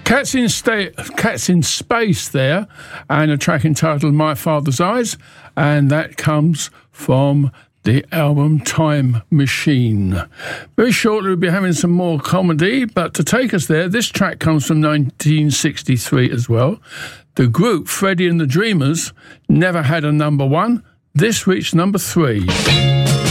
Cats in Space there, and a track entitled My Father's Eyes, and that comes from the album Time Machine. Very shortly we'll be having some more comedy, but to take us there, this track comes from 1963 as well. The group Freddie and the Dreamers never had a number one. This reached number 3.